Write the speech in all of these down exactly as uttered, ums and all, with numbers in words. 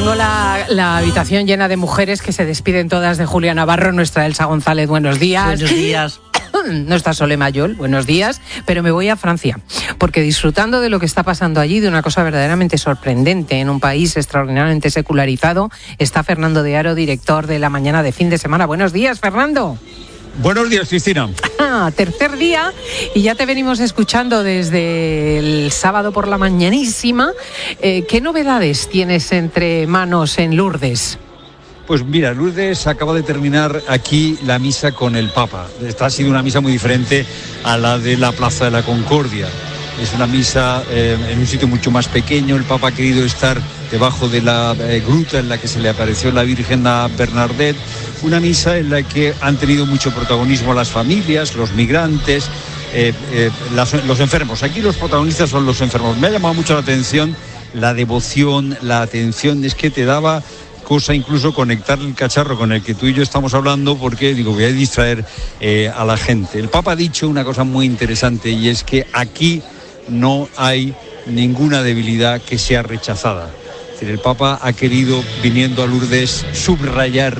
tengo la, la habitación llena de mujeres que se despiden todas de Julia Navarro, nuestra Elsa González, buenos días. Buenos días. No está Sole Mayol, buenos días, pero me voy a Francia, porque disfrutando de lo que está pasando allí, de una cosa verdaderamente sorprendente en un país extraordinariamente secularizado, está Fernando de Aro, director de La Mañana de Fin de Semana. Buenos días, Fernando. Buenos días, Cristina. Ah, tercer día y ya te venimos escuchando desde el sábado por la mañanísima. Eh, ¿Qué novedades tienes entre manos en Lourdes? Pues mira, Lourdes acaba de terminar aquí la misa con el Papa. Esta ha sido una misa muy diferente a la de la Plaza de la Concordia. Es una misa eh, en un sitio mucho más pequeño. El Papa ha querido estar debajo de la eh, gruta en la que se le apareció la Virgen a Bernadette. Una misa en la que han tenido mucho protagonismo las familias, los migrantes, eh, eh, las, los enfermos. Aquí los protagonistas son los enfermos. Me ha llamado mucho la atención la devoción, la atención. Es que te daba cosa incluso conectar el cacharro con el que tú y yo estamos hablando, porque digo, voy a distraer eh, a la gente. El Papa ha dicho una cosa muy interesante, y es que aquí no hay ninguna debilidad que sea rechazada. Es decir, el Papa ha querido, viniendo a Lourdes, subrayar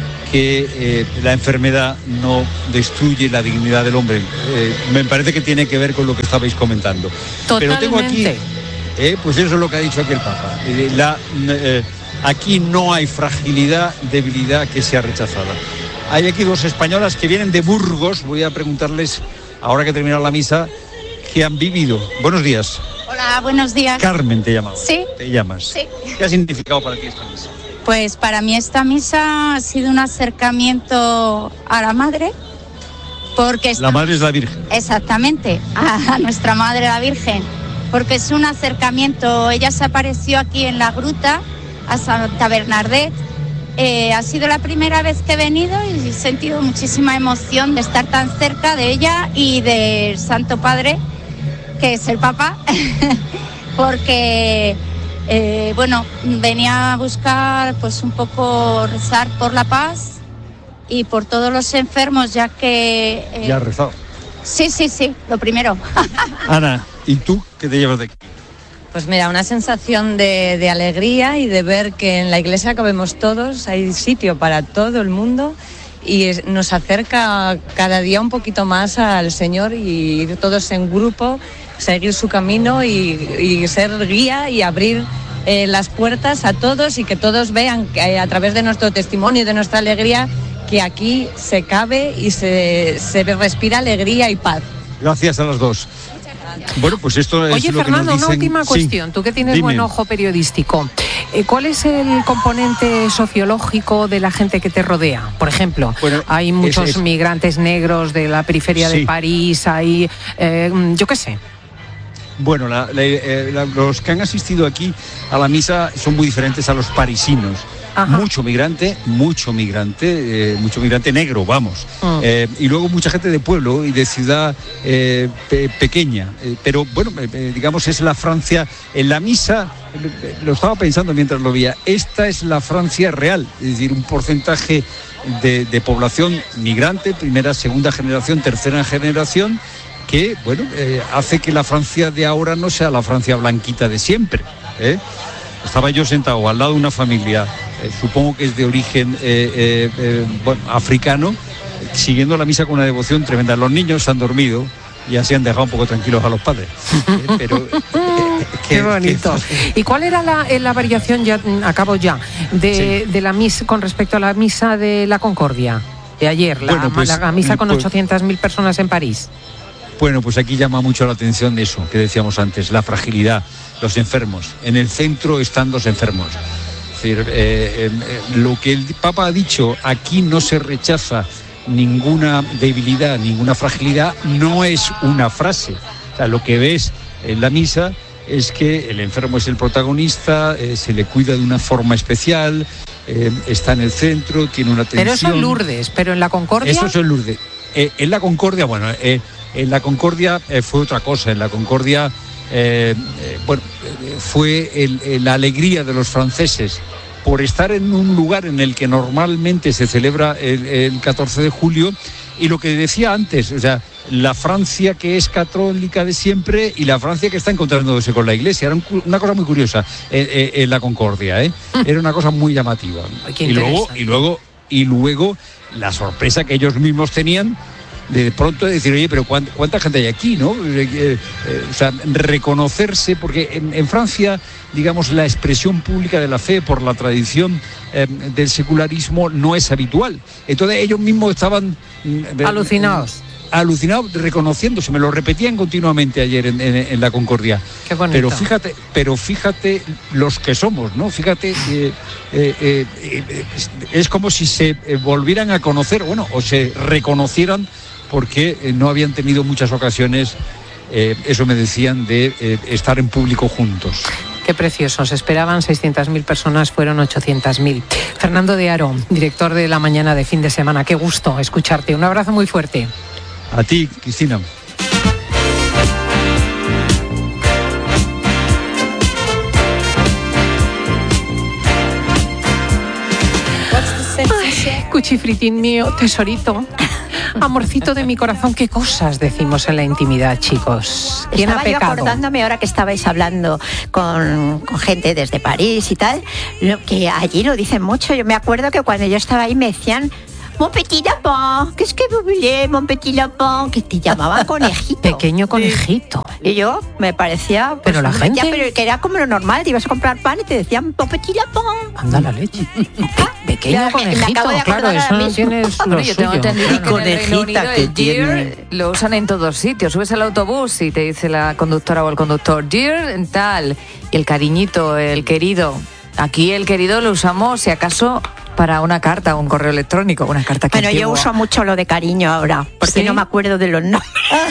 que eh, la enfermedad no destruye la dignidad del hombre. Eh, me parece que tiene que ver con lo que estabais comentando. Totalmente. Pero tengo aquí, eh, pues eso es lo que ha dicho aquí el Papa. Eh, la, eh, aquí no hay fragilidad, debilidad que sea rechazada. Hay aquí dos españolas que vienen de Burgos. Voy a preguntarles, ahora que he terminado la misa, qué han vivido. Buenos días. Hola, buenos días. Carmen te llamas. Sí. Te llamas. Sí. ¿Qué ha significado para ti esta misa? Pues para mí esta misa ha sido un acercamiento a la Madre, porque está... La Madre es la Virgen. Exactamente, a nuestra Madre la Virgen, porque es un acercamiento. Ella se apareció aquí en la gruta, a Santa Bernadette. Eh, ha sido la primera vez que he venido y he sentido muchísima emoción de estar tan cerca de ella y del Santo Padre, que es el Papa, porque... Eh, bueno, venía a buscar pues un poco rezar por la paz y por todos los enfermos, ya que... Eh... ¿Ya has rezado? Sí, sí, sí, lo primero. Ana, ¿y tú qué te llevas de aquí? Pues mira, una sensación de, de alegría y de ver que en la iglesia cabemos todos, hay sitio para todo el mundo y es, nos acerca cada día un poquito más al Señor, y ir todos en grupo, seguir su camino y, y ser guía y abrir eh, las puertas a todos, y que todos vean que a través de nuestro testimonio y de nuestra alegría que aquí se cabe y se, se respira alegría y paz. Gracias a las dos. Bueno, pues esto es Oye, lo Fernando, que nos dicen. una última cuestión. Sí. Tú que tienes Dime. buen ojo periodístico, eh, ¿cuál es el componente sociológico de la gente que te rodea? Por ejemplo, Bueno, hay muchos es, es... migrantes negros de la periferia Sí. de París, hay, eh, yo qué sé. Bueno, la, la, eh, la, los que han asistido aquí a la misa son muy diferentes a los parisinos. Ajá. Mucho migrante, mucho migrante, eh, mucho migrante negro, vamos. Mm. Eh, y luego mucha gente de pueblo y de ciudad eh, pe- pequeña. Eh, pero bueno, eh, digamos, es la Francia. En la misa, eh, lo estaba pensando mientras lo veía, esta es la Francia real. Es decir, un porcentaje de, de población migrante, primera, segunda generación, tercera generación, que, bueno, eh, hace que la Francia de ahora no sea la Francia blanquita de siempre, ¿eh? Estaba yo sentado al lado de una familia, eh, supongo que es de origen eh, eh, eh, bueno, africano, siguiendo la misa con una devoción tremenda. Los niños se han dormido y así han dejado un poco tranquilos a los padres. Eh, pero, eh, eh, Qué bonito. que... ¿Y cuál era la, la variación, ya acabo ya, de, Sí. de la misa con respecto a la misa de la Concordia de ayer, la, Bueno, pues, la misa con pues, ochocientas mil personas en París? Bueno, pues aquí llama mucho la atención de eso que decíamos antes, la fragilidad, los enfermos. En el centro están los enfermos. Es decir, eh, eh, lo que el Papa ha dicho, aquí no se rechaza ninguna debilidad, ninguna fragilidad, no es una frase. O sea, lo que ves en la misa es que el enfermo es el protagonista, eh, se le cuida de una forma especial, eh, está en el centro, tiene una atención. Pero eso en Lourdes, pero en la Concordia... Eso es en Lourdes. Eh, en la Concordia, bueno, eh, en la Concordia eh, fue otra cosa. En la Concordia, eh, eh, bueno, eh, fue el, el, la alegría de los franceses por estar en un lugar en el que normalmente se celebra el, el catorce de julio. Y lo que decía antes, o sea, la Francia que es católica de siempre y la Francia que está encontrándose con la Iglesia. Era un, una cosa muy curiosa en, en, en la Concordia, ¿eh? Era una cosa muy llamativa. Qué y luego y luego y luego la sorpresa que ellos mismos tenían de pronto decir, oye, pero ¿cuánta, cuánta gente hay aquí, ¿no? Eh, eh, o sea, reconocerse, porque en, en Francia, digamos, la expresión pública de la fe por la tradición eh, del secularismo no es habitual. Entonces ellos mismos estaban eh, alucinados. Eh, alucinados, reconociéndose, me lo repetían continuamente ayer en, en, en la Concordia. Qué bonito. Pero fíjate, pero fíjate los que somos, ¿no? Fíjate, eh, eh, eh, eh, es como si se volvieran a conocer, bueno, o se reconocieran, porque no habían tenido muchas ocasiones, eh, eso me decían, de eh, estar en público juntos. Qué preciosos. Esperaban seiscientas mil personas, fueron ochocientas mil. Fernando de Aro, director de La Mañana de Fin de Semana. Qué gusto escucharte. Un abrazo muy fuerte. A ti, Cristina. Ay, cuchifritín mío, tesorito. Amorcito de mi corazón, qué cosas decimos en la intimidad, chicos. ¿Quién Estaba ha pecado? yo acordándome ahora que estabais hablando con, con gente desde París y tal, lo que allí lo dicen mucho. Yo me acuerdo que cuando yo estaba ahí me decían Mon petit lapin, qu'est-ce que vous voulez, mon petit lapin, que te llamaban conejito. Pequeño conejito. Y yo me parecía... Pues, pero la me gente... decía, pero que era como lo normal, te ibas a comprar pan y te decían mon petit lapin. Anda la leche. Pequeño conejito, claro, eso no tienes lo Yo tengo suyo. entendido que en el Reino Conejita Unido que el dear lo usan en todos sitios. Subes al autobús y te dice la conductora o el conductor, dear, tal, y el cariñito, el querido. Aquí el querido lo usamos, si acaso, para una carta, un correo electrónico, una carta que Bueno, yo antigua. uso mucho lo de cariño ahora, porque ¿Sí? no me acuerdo de los nombres.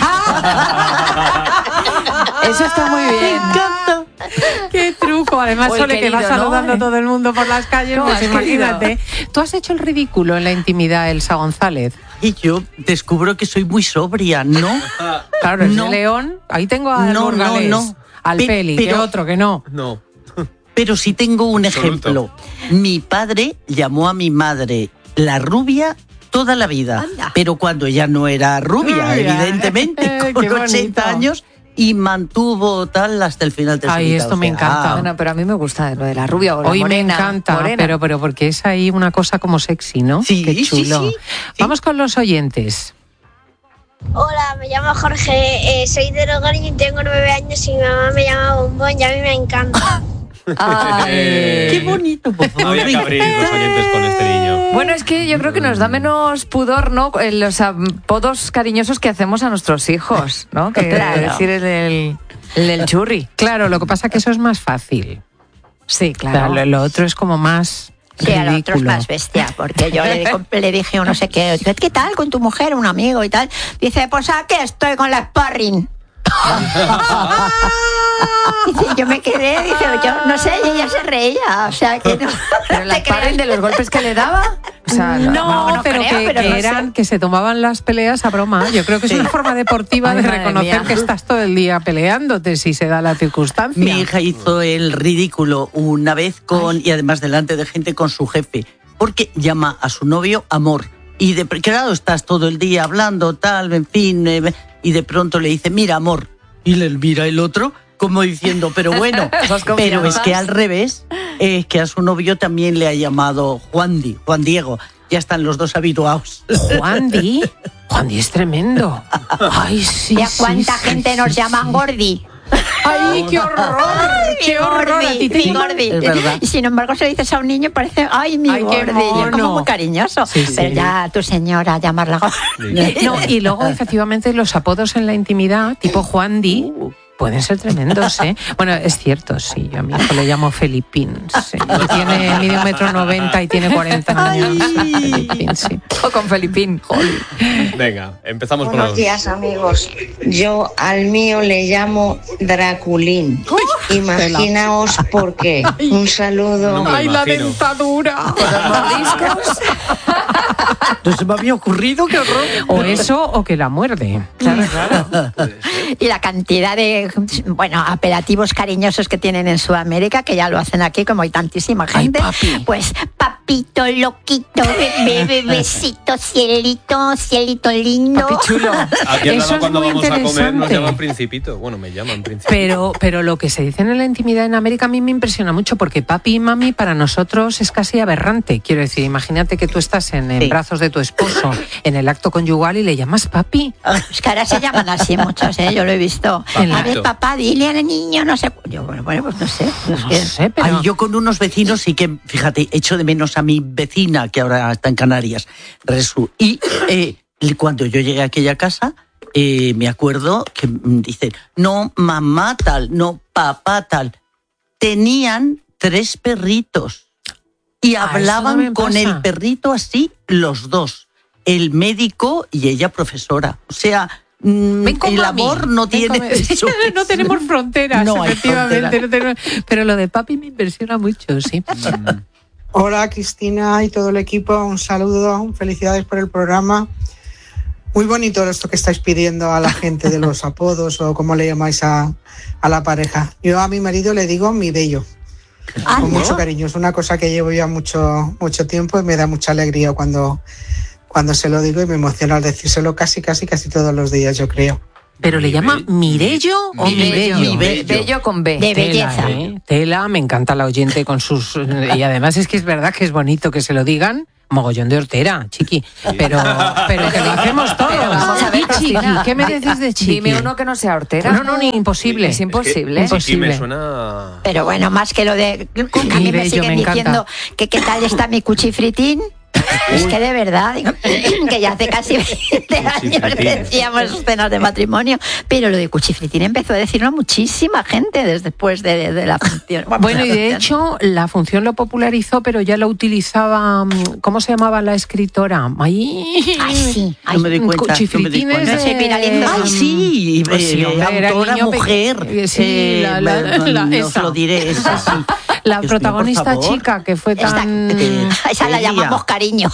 Eso está muy bien. Qué truco. Además, O el Sole, que va querido, ¿no? saludando a todo el mundo por las calles, ¿Cómo pues has imagínate. Tú has hecho el ridículo en la intimidad, Elsa González. Y yo descubro que soy muy sobria, ¿no? Claro, el No. de León. Ahí tengo al No, burgalés, no, no. al Pe- Peli, que pero- otro, que no. No. Pero sí tengo un Absoluto. ejemplo. Mi padre llamó a mi madre la rubia toda la vida, Anda. pero cuando ella no era rubia, Rubia. evidentemente, Qué con bonito. ochenta años, y mantuvo tal hasta el final de su Ay, vida. esto o me sea, encanta. Bueno, pero a mí me gusta lo de la rubia o la Hoy morena. me encanta, morena. pero pero porque es ahí una cosa como sexy, ¿no? Sí, Qué sí, chulo. sí, sí. Vamos con los oyentes. Hola, me llamo Jorge, eh, soy de Logroño y tengo nueve años y mi mamá me llama Bombón y a mí me encanta. Ay. Qué bonito, por favor. Habría que abrir los oyentes con este niño. Bueno, es que yo creo que nos da menos pudor, ¿no? Eh, Los apodos cariñosos que hacemos a nuestros hijos, ¿no? Que Claro. decir el del, el del churri. Claro, lo que pasa es que eso es más fácil. Sí, Claro, claro. lo, lo otro es como más Sí, al otro es ridículo. más bestia, porque yo le, le dije a no sé qué, digo, ¿qué tal con tu mujer, un amigo y tal? Dice, pues aquí estoy con la sparring. Dice, yo me quedé, dice, yo no sé, y ella se reía, o sea que no. Pero la te creas. paren de los golpes que le daba. O sea, No, no, no pero creo, que, pero que no sé. eran que se tomaban las peleas a broma. Yo creo que es una forma deportiva Ay, de madre reconocer mía. que estás todo el día peleándote si se da la circunstancia. Mi hija hizo el ridículo una vez con, y además delante de gente, con su jefe, porque llama a su novio amor. Y de claro, estás todo el día hablando, tal, en fin, eh, y de pronto le dice, mira, amor. Y le mira el otro como diciendo, pero bueno, Esas pero es que confianzas. al revés, es que a su novio también le ha llamado Juan Di, Juan Diego. Ya están los dos habituados. Juan Di. Juan Di es tremendo. Ay, sí. ¿Y a sí, cuánta sí, gente sí, nos sí. llaman Gordi? Ay, qué horror. Qué horror. ¿A ti te mi llaman? Gordi. Es verdad. Y sin embargo, se lo dices a un niño, parece, ay, mi Ay, qué Gordi. Y es como mono. muy cariñoso. Sí, sí. Pero ya tu señora, llamarla Gordi. No, y luego efectivamente los apodos en la intimidad, tipo Juan Di, pueden ser tremendos, ¿eh? Bueno, es cierto, sí. Yo a mi hijo le llamo Felipín. Sí. Y tiene, mide un metro noventa y tiene cuarenta años. Felipín, sí. O con Felipín. Venga, empezamos con Buenos los... días, amigos. Yo al mío le llamo Draculín. Imaginaos por qué. Un saludo. No me lo ¡Ay, la imagino. dentadura! Mordiscos. No se me había ocurrido, qué horror. O eso, o que la muerde. Claro, claro. Y la cantidad de, bueno, apelativos cariñosos que tienen en Sudamérica, que ya lo hacen aquí, como hay tantísima Ay, gente. papi. Pues papi papito loquito, bebé, bebecito, cielito, cielito lindo. Papi chulo. Aquí al Eso lado es cuando muy vamos a comer nos interesante. llaman Principito. Bueno, me llaman Principito. Pero, pero lo que se dice en la intimidad en América a mí me impresiona mucho porque papi y mami para nosotros es casi aberrante. Quiero decir, imagínate que tú estás en, en Sí. brazos de tu esposo en el acto conyugal y le llamas papi. Es que ahora se llaman así muchos, ¿eh? Yo lo he visto. Papito. A ver, papá, dile al niño, no sé. Yo, bueno, bueno, pues no sé. Es No que- sé, pero... Ay, yo con unos vecinos sí que, fíjate, echo de menos a mi vecina que ahora está en Canarias, Resu. Y eh, cuando yo llegué a aquella casa, eh, me acuerdo que mm, dicen, no mamá tal, no papá tal. Tenían tres perritos y Ah, eso hablaban también con pasa. el perrito así los dos, el médico y ella profesora. O sea, mm, Ven con el mami. amor no Ven tiene... con- no tenemos fronteras, No hay efectivamente. fronteras. no tenemos- Pero lo de papi me impresiona mucho, sí. Hola Cristina y todo el equipo, un saludo, felicidades por el programa. Muy bonito esto que estáis pidiendo a la gente de los apodos o como le llamáis a, a la pareja. Yo a mi marido le digo mi bello, Ah, con ¿no? mucho cariño. Es una cosa que llevo ya mucho, mucho tiempo y me da mucha alegría cuando, cuando se lo digo y me emociona al decírselo casi, casi, casi todos los días, yo creo. ¿Pero le llama Mirello o Mi bello, Mirello? mi bello. Bello con B. De Tela, belleza. ¿eh? Tela, me encanta la oyente con sus... Y además es que es verdad que es bonito que se lo digan. Mogollón de hortera, chiqui. Pero, pero que lo hacemos todos. Pero vamos a ver, Y chiqui, Cristina, ¿qué me decís de chiqui? Dime uno que no sea hortera. No, no, ni imposible. Es imposible. Es que- Sí, me Imposible. suena... Pero bueno, más que lo de... A mí me bello, siguen me encanta. diciendo que qué tal está mi cuchifritín. Es que de verdad, digo, que ya hace casi veinte años que Cuchifritín. decíamos cenas de matrimonio, pero lo de cuchifritín empezó a decirlo muchísima gente después de, de la función. Bueno, y de la función. hecho, la función lo popularizó, pero ya lo utilizaba. mm, ¿Cómo se llamaba la escritora? Ay, Ay, sí. No me doy cuenta, no me doy Cuchifritines cuenta. No sé, Piralindo. Ay, sí, Pues sí, eh, hombre, era el autora niño pe- mujer. eh, sí, Eh, la- la- bueno, la- no esa. os lo diré, esa sí. La Dios mío, protagonista por favor. chica que fue Esta- tan. Eh, Esa la Elia. llamamos cariño.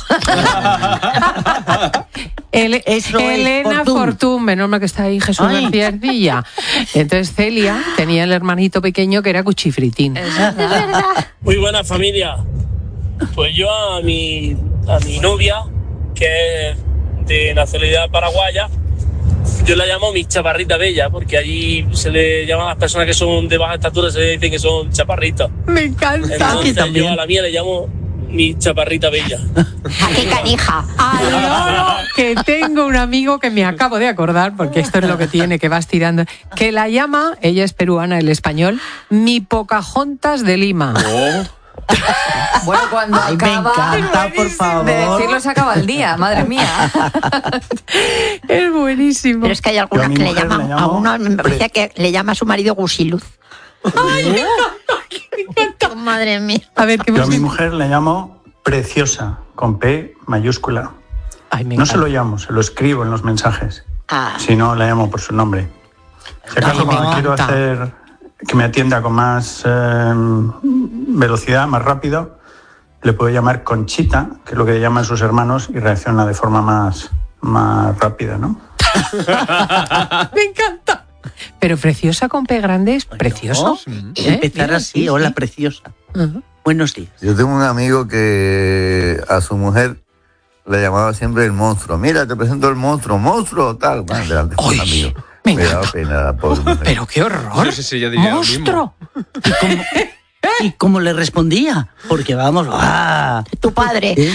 El- Eso es Elena Fortún. Fortún, menos mal que está ahí Jesús Ay. García Ercilla. Entonces Celia tenía el hermanito pequeño que era Cuchifritín. Muy buena familia. Pues yo a mi, a mi novia, que es de nacionalidad paraguaya, yo la llamo mi chaparrita bella, porque allí se le llama a las personas que son de baja estatura, se le dicen que son chaparritos. Me encanta. Entonces también. yo a la mía le llamo mi chaparrita bella. ¿A qué canija? Adoro que tengo un amigo que me acabo de acordar, porque esto es lo que tiene, que vas tirando, que la llama, ella es peruana, el español, mi Pocahontas de Lima. Oh, Bueno, cuando Ay, me acaba encanta, por favor. de decirlo se acaba el día, madre mía. Es buenísimo. Pero es que hay Yo algunas a mi que le mujer llaman, le llamo a uno me parece que le llama a su marido Gusiluz. Madre mía. A ver, ¿qué Yo a hemos mi dicho? mujer le llamo preciosa, con P mayúscula. Ay, me No se encanta. lo llamo, se lo escribo en los mensajes. Ah, Si no, la llamo por su nombre. Si acaso Ay, me cuando quiero encanta. hacer que me atienda con más eh, velocidad, más rápido, le puedo llamar Conchita, que es lo que le llaman sus hermanos, y reacciona de forma más, más rápida, ¿no? Me encanta. Pero preciosa con P grande es precioso. No, ¿Eh? Empezar Mira, así, sí, hola sí. preciosa. Ujú. Buenos días. Yo tengo un amigo que a su mujer le llamaba siempre el monstruo. Mira, te presento el monstruo, monstruo, tal. Bueno, delante de un amigo. me Me daba pena la pobre mujer. Pero qué horror. No sé si ella diría lo mismo. ¡Monstruo! ¿Y cómo, y cómo le respondía? Porque vamos, ¡ah! tu padre. ¿Eh?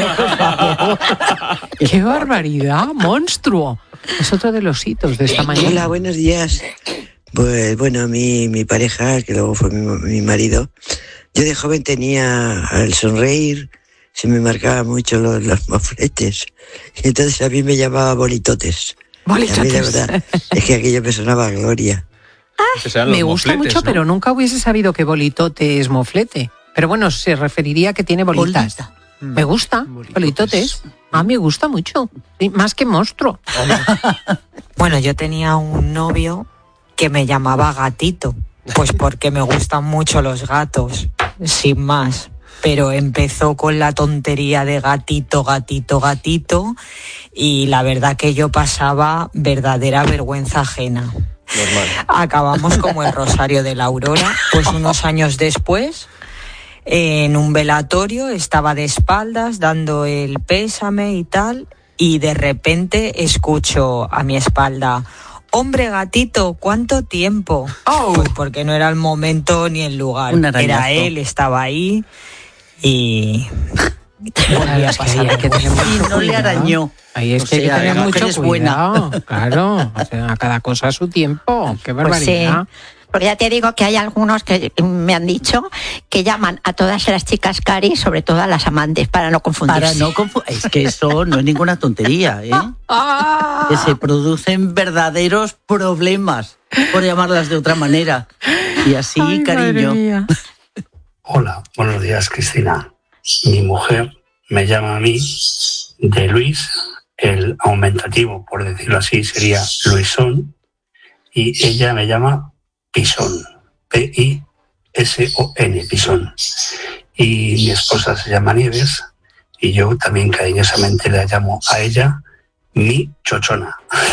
¡Qué barbaridad! ¡Monstruo! Es otro de los hitos de esta mañana. Hola, buenos días. Pues bueno, mi, mi pareja, que luego fue mi, mi marido, yo de joven tenía al sonreír, se me marcaban mucho los, los mofletes. Y entonces a mí me llamaba bolitotes. Bolitotes. A mí de verdad, es que aquello me sonaba a gloria. Que sean los Me gusta mofletes, mucho, ¿no? pero nunca hubiese sabido que bolitote es moflete. Pero bueno, se referiría a que tiene bolitas. Bolita. Me gusta, bolitotes. A mí me gusta mucho. Sí, más que monstruo. Bueno, yo tenía un novio que me llamaba gatito, pues porque me gustan mucho los gatos, sin más. Pero empezó con la tontería de gatito, gatito, gatito, y la verdad que yo pasaba verdadera vergüenza ajena. Normal. Acabamos como el Rosario de la Aurora, pues unos años después en un velatorio, estaba de espaldas dando el pésame y tal, y de repente escucho a mi espalda: hombre gatito, ¿cuánto tiempo? Oh. Pues porque no era el momento ni el lugar. Era él, estaba ahí y... Bueno, es que ahí hay que tener mucho y no cuidado. le arañó. Ahí es O que hay que sea, tener la mucho mujer es cuidado. buena. Claro, o sea, cada cosa a su tiempo. Qué Pues barbaridad. sí, porque ya te digo que hay algunos que me han dicho que llaman a todas las chicas Cari, sobre todo a las amantes, para no confundirse. Para no confu- es que eso no es ninguna tontería, ¿eh? Ah. Que se producen verdaderos problemas, por llamarlas de otra manera. Y así, Ay, cariño. madre mía. Hola, buenos días, Cristina. Mi mujer me llama a mí de Luis, el aumentativo, por decirlo así, sería Luisón, y ella me llama Pisón, P I S O N, Pisón. Y mi esposa se llama Nieves, y yo también cariñosamente la llamo a ella mi chochona.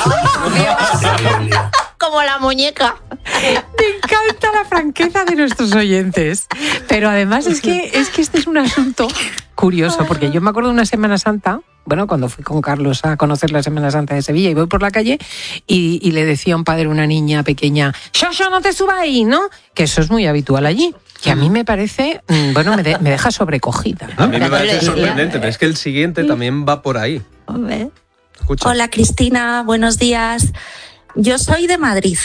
Como la muñeca. Me encanta la franqueza de nuestros oyentes. Pero además es que, es que este es un asunto curioso, porque yo me acuerdo de una Semana Santa, bueno, cuando fui con Carlos a conocer la Semana Santa de Sevilla, y voy por la calle y, y le decía a un padre a una niña pequeña: Shosho, no te subas ahí, ¿no? Que eso es muy habitual allí. Que a mí me parece, bueno, me, de, me deja sobrecogida. A mí me parece sorprendente, pero es que el siguiente también va por ahí. Escucha. Hola Cristina, buenos días. Yo soy de Madrid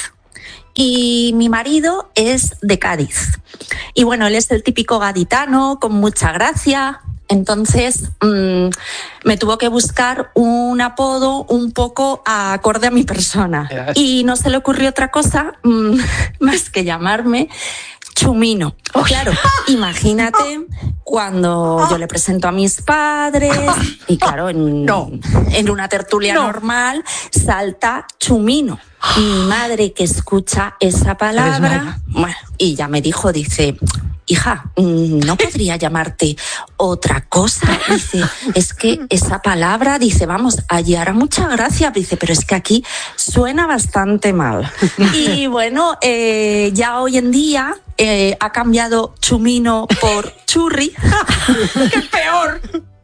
y mi marido es de Cádiz. Y bueno, él es el típico gaditano con mucha gracia. Entonces mmm, me tuvo que buscar un apodo un poco acorde a mi persona. Y no se le ocurrió otra cosa mmm, más que llamarme Chumino. Claro, imagínate cuando yo le presento a mis padres y claro, en, no. en una tertulia no. normal salta Chumino. Y mi madre, que escucha esa palabra, bueno, y ya me dijo, dice: hija, ¿no podría llamarte otra cosa? Dice, es que esa palabra, dice, vamos, allí hará mucha gracia, dice, pero es que aquí suena bastante mal. Y bueno, eh, ya hoy en día eh, ha cambiado Chumino por Churri. ¡Qué peor!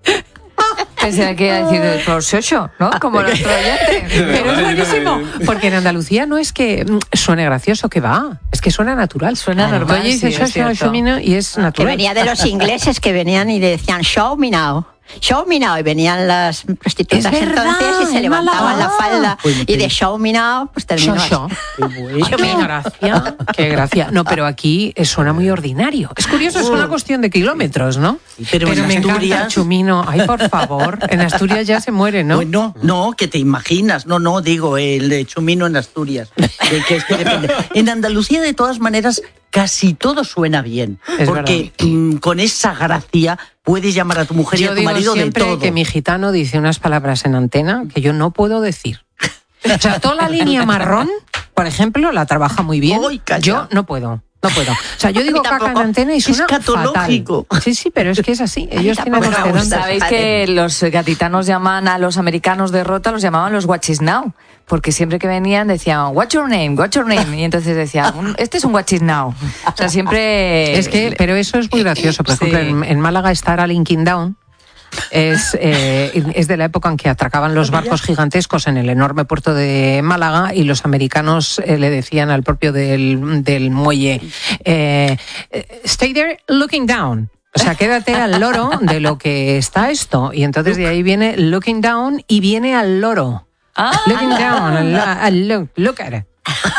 Pensé que iba a decir por Xoxo, ¿no? Como nuestro oyente. Pero es buenísimo, porque en Andalucía no es que suene gracioso, que va, es que suena natural. Suena claro, normal, Oye, dice sí, Xoxo, Xomino, y es natural. Que venía de los ingleses que venían y le decían show me now. Show me now, y venían las prostitutas entonces y se levantaban la falda y de show me now pues terminó show, show. Qué, qué gracia, qué gracia. No, pero aquí suena muy ordinario. Es curioso, es una cuestión de kilómetros, ¿no? Pero, pero en me Asturias, encanta Chumino. Ay, por favor, en Asturias ya se muere, ¿no? Pues no, no, que te imaginas. No, no, digo, el de Chumino en Asturias. De que es que depende. En Andalucía, de todas maneras, casi todo suena bien. Es porque mm, con esa gracia puedes llamar a tu mujer yo y a tu marido de todo. Yo digo siempre que mi gitano dice unas palabras en antena que yo no puedo decir. O sea, toda la línea marrón, por ejemplo, la trabaja muy bien. Oy, yo no puedo. No puedo. O sea, yo digo caca en antena y suena fatal. Sí, sí, pero es que es así. Ellos tienen los dedos. Sabéis que los gaditanos llaman a los americanos de Rota, los llamaban los Watchis Now, porque siempre que venían decían what's your name, what's your name, y entonces decían este es un Watchis Now. O sea, siempre. Es que, pero eso es muy gracioso. Por ejemplo, sí. en, en Málaga está la Linking Down. Es, eh, es de la época en que atracaban los barcos gigantescos en el enorme puerto de Málaga y los americanos eh, le decían al propio del, del muelle eh, stay there looking down. O sea, quédate al loro de lo que está esto. Y entonces de ahí viene looking down y viene al loro. Ah, looking down, al, al look, look at it.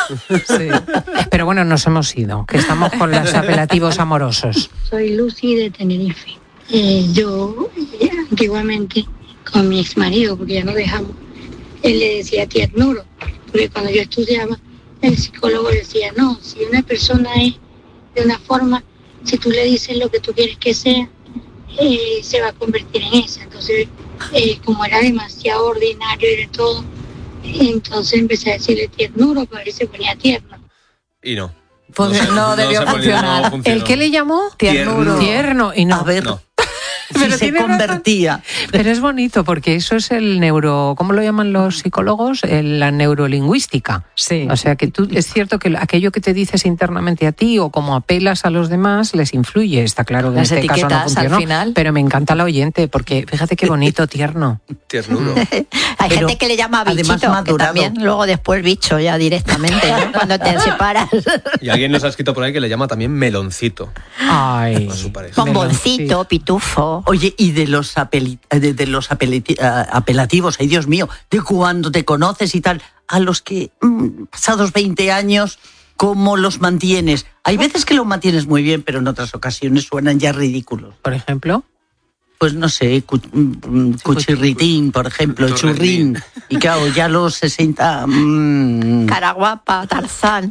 Sí. Pero bueno, nos hemos ido, que estamos con los apelativos amorosos. Soy Lucy de Tenerife. Eh, yo eh, antiguamente con mi ex marido, porque ya no dejamos, él le decía tiernuro, porque cuando yo estudiaba el psicólogo decía no, si una persona es de una forma, si tú le dices lo que tú quieres que sea, eh, se va a convertir en esa. Entonces eh, como era demasiado ordinario y de todo, entonces empecé a decirle tiernuro para ver si se ponía tierno. Y no. Pues no, no debió no funcionar. No ¿El qué le llamó? Tiernuro. Tierno. Y no. A ver. No. Pero si se tiene convertía. razón. Pero es bonito porque eso es el neuro, ¿cómo lo llaman los psicólogos? El- la neurolingüística. Sí. O sea que tú, es cierto que aquello que te dices internamente a ti o como apelas a los demás les influye. Está claro que Las en este caso no etiquetas, al funcionó, final. pero me encanta la oyente porque fíjate qué bonito, tierno. Tiernuro. Hay Pero gente que le llama además bichito, que madurado. también luego después bicho ya directamente, ¿no? Cuando te separas. Y alguien nos ha escrito por ahí que le llama también meloncito Ay. a su pareja. Bomboncito, pitufo. Oye, y de los, apeli- de, de los apelati- ah, apelativos, ay Dios mío, de cuando te conoces y tal, a los que mm, pasados veinte años, ¿cómo los mantienes? Hay veces que los mantienes muy bien, pero en otras ocasiones suenan ya ridículos. Por ejemplo, Pues no sé, cu- mm, cuchirritín, por ejemplo, Churritín. churrín. Y claro, ya a los sesenta... mm, Caraguapa, Tarzán.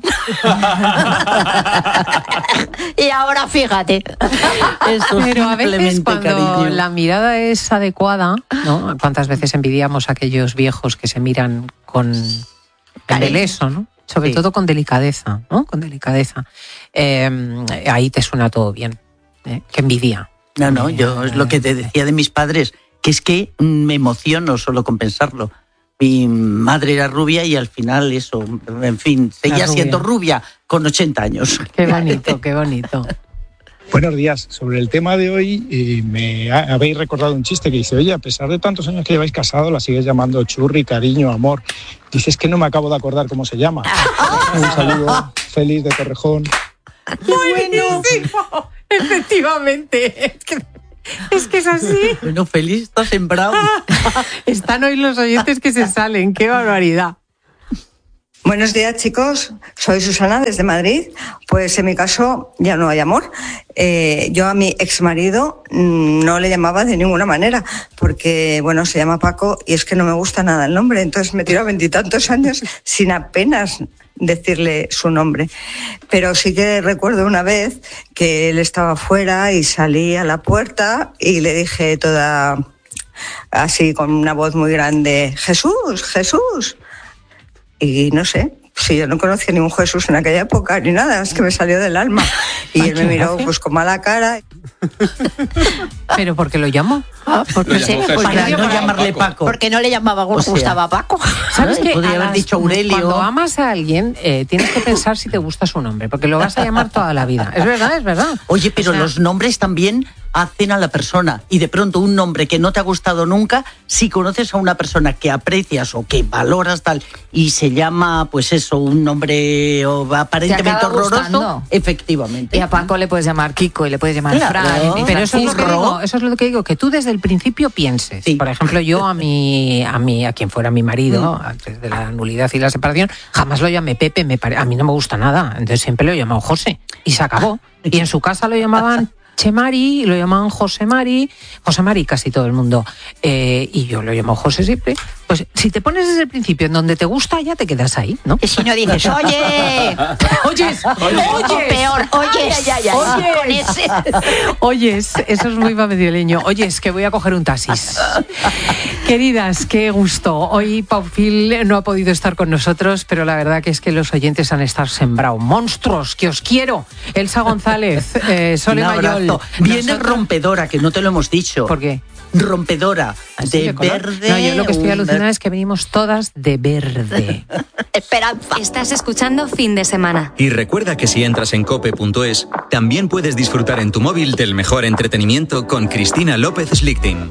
Y ahora fíjate. eso pero a veces simplemente, cuando cariño. la mirada es adecuada, ¿no? ¿Cuántas veces envidiamos a aquellos viejos que se miran con embeleso, ¿no? Sobre Sí. todo con delicadeza, ¿no? Con delicadeza. Eh, ahí te suena todo bien. ¿eh? Qué envidia. No, no, yo es lo que te decía de mis padres, que es que me emociono solo con pensarlo. Mi madre era rubia y al final eso, en fin, seguía rubia. siendo rubia con ochenta años. Qué bonito, qué bonito. Buenos días. Sobre el tema de hoy, eh, me ha- habéis recordado un chiste que dice, oye, a pesar de tantos años que lleváis casado, la sigues llamando churri, cariño, amor. Dices que no me acabo de acordar cómo se llama. Un saludo feliz de Torrejón. Buenísimo. Efectivamente. Es que, es que es así. Bueno, feliz, está sembrado. Están hoy los oyentes que se salen. Qué barbaridad. Buenos días, chicos. Soy Susana desde Madrid. Pues en mi caso ya no hay amor. Eh, yo a mi exmarido mm, no le llamaba de ninguna manera, porque bueno, se llama Paco y es que no me gusta nada el nombre. Entonces me tiró veintitantos años sin apenas decirle su nombre. Pero sí que recuerdo una vez que él estaba fuera y salí a la puerta y le dije toda así con una voz muy grande, Jesús, Jesús. Y no sé, si yo no conocía ningún Jesús en aquella época ni nada, es que me salió del alma. Y Ay, él me qué miró gracia. pues con mala cara. ¿Pero por qué lo llamo? Porque, Lo llamó Jesús. Para no llamarle Paco. porque no le llamaba, O sea, gustaba Paco. ¿Sabes qué? Podría A haber las- dicho Aurelio. Cuando amas a alguien, eh, tienes que pensar si te gusta su nombre, porque lo vas a llamar toda la vida. Es verdad, es verdad. Oye, pero O sea, los nombres también hacen a la persona. Y de pronto un nombre que no te ha gustado nunca, si conoces a una persona que aprecias o que valoras tal, y se llama, pues eso, un nombre o, aparentemente acaba horroroso, gustando. efectivamente. Y a Paco le puedes llamar Kiko y le puedes llamar Claro. Fran. Pero eso es, lo que Francisco. digo, eso es lo que digo, que tú desde el principio pienses. Sí. Por ejemplo, yo a mi, a mi, a quien fuera mi marido, antes de la nulidad y la separación, jamás lo llamé Pepe, me pare- a mí no me gusta nada. Entonces siempre lo he llamado José. Y se acabó. Y en su casa lo llamaban Chemari, y lo llamaban José Mari, José Mari casi todo el mundo. Eh, y yo lo llamo José siempre. Pues si te pones desde el principio en donde te gusta, ya te quedas ahí, ¿no? Y si no dices, oye, Oyes, o peor, oyes, Ay, ay, ay, oyes, ay. con ese. Oyes, eso es muy babedioleño. Oyes, que voy a coger un taxis. Queridas, qué gusto. Hoy Paufil no ha podido estar con nosotros, pero la verdad que es que los oyentes han estado sembrados. Monstruos, que os quiero. Elsa González, eh, Sole Un abrazo. Mayol. Viene Nosotros- rompedora, que no te lo hemos dicho. ¿Por qué? Rompedora, ¿Así de de color? verde. No, yo lo que estoy un- alucinada es que venimos todas de verde. Esperanza. Estás escuchando Fin de Semana. Y recuerda que si entras en cope punto es, también puedes disfrutar en tu móvil del mejor entretenimiento con Cristina López Slichting.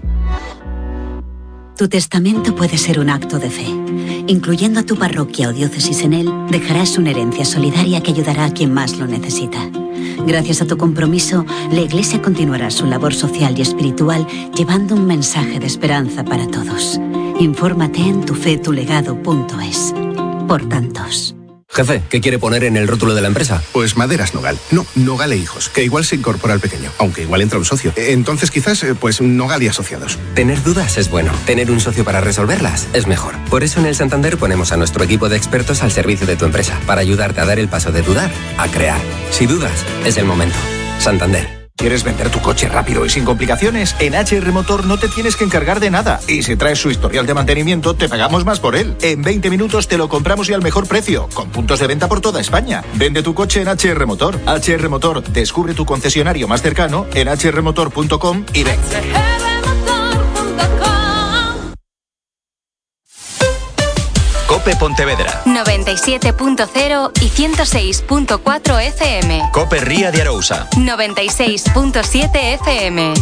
Tu testamento puede ser un acto de fe. Incluyendo a tu parroquia o diócesis en él, dejarás una herencia solidaria que ayudará a quien más lo necesita. Gracias a tu compromiso, la Iglesia continuará su labor social y espiritual llevando un mensaje de esperanza para todos. Infórmate en tufetulegado punto es. Por tantos. Jefe, ¿qué quiere poner en el rótulo de la empresa? Pues Maderas Nogal. No, Nogal e Hijos, que igual se incorpora al pequeño, aunque igual entra un socio. Entonces quizás, eh, pues Nogal y Asociados. Tener dudas es bueno. Tener un socio para resolverlas es mejor. Por eso en el Santander ponemos a nuestro equipo de expertos al servicio de tu empresa, para ayudarte a dar el paso de dudar a crear. Si dudas, es el momento. Santander. ¿Quieres vender tu coche rápido y sin complicaciones? En H R Motor no te tienes que encargar de nada. Y si traes su historial de mantenimiento, te pagamos más por él. En veinte minutos te lo compramos y al mejor precio, con puntos de venta por toda España. Vende tu coche en H R Motor. H R Motor, descubre tu concesionario más cercano en h r motor punto com y ven. COPE Pontevedra. noventa y siete punto cero y ciento seis punto cuatro F M. COPE Ría de Arousa. noventa y seis punto siete F M.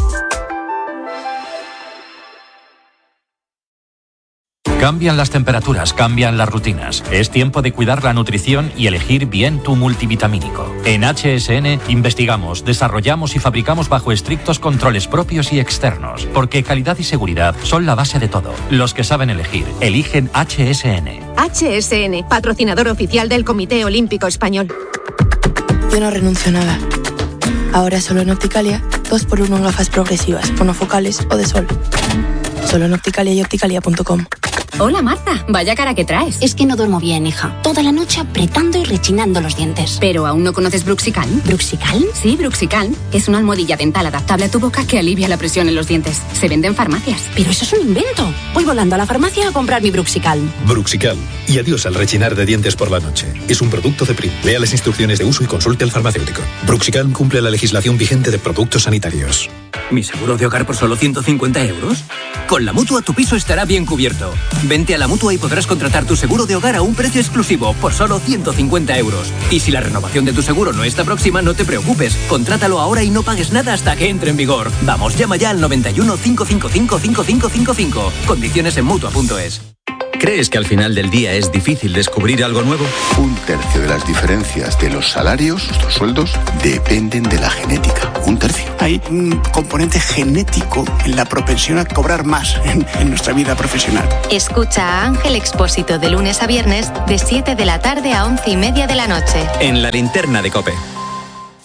Cambian las temperaturas, cambian las rutinas. Es tiempo de cuidar la nutrición y elegir bien tu multivitamínico. En H S N investigamos, desarrollamos y fabricamos bajo estrictos controles propios y externos, porque calidad y seguridad son la base de todo. Los que saben elegir, eligen H S N. H S N, patrocinador oficial del Comité Olímpico Español. Yo no renuncio a nada. Ahora solo en Opticalia, dos por uno en gafas progresivas, monofocales o de sol. Solo en Opticalia y opticalia punto com. Hola Marta, vaya cara que traes. Es que no duermo bien, hija. Toda la noche apretando y rechinando los dientes. ¿Pero aún no conoces Bruxicalm? ¿Bruxicalm? Sí, Bruxicalm. Es una almohadilla dental adaptable a tu boca que alivia la presión en los dientes. Se vende en farmacias. Pero eso es un invento. Voy volando a la farmacia a comprar mi Bruxicalm. Bruxicalm. Y adiós al rechinar de dientes por la noche. Es un producto de Prim. Lea las instrucciones de uso y consulte al farmacéutico. Bruxicalm cumple la legislación vigente de productos sanitarios. ¿Mi seguro de hogar por solo ciento cincuenta euros? Con la Mutua tu piso estará bien cubierto. Vente a la Mutua y podrás contratar tu seguro de hogar a un precio exclusivo por solo ciento cincuenta euros. Y si la renovación de tu seguro no está próxima, no te preocupes. Contrátalo ahora y no pagues nada hasta que entre en vigor. Vamos, llama ya al noventa y uno, cinco cinco cinco, cinco cinco cinco cinco. Condiciones en Mutua punto es. ¿Crees que al final del día es difícil descubrir algo nuevo? Un tercio de las diferencias de los salarios, nuestros sueldos, dependen de la genética. Un tercio. Hay un componente genético en la propensión a cobrar más en, en nuestra vida profesional. Escucha a Ángel Expósito de lunes a viernes de siete de la tarde a once y media de la noche. En la linterna de COPE.